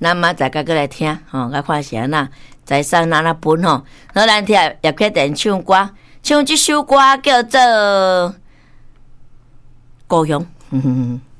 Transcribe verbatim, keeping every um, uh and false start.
咱明仔载再来听吼，甲看是安那在上哪哪分吼。好，咱听叶克田唱歌，唱这首歌叫做《故乡》。